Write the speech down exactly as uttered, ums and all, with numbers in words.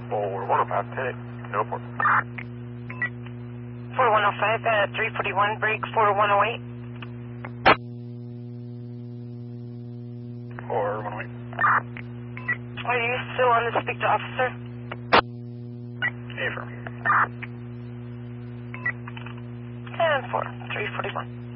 four one oh five, ten, no port. four one oh five at three forty-one, break four one oh eight. four one oh eight. Are you still on to speak to officer? Affirm. ten four, three forty-one.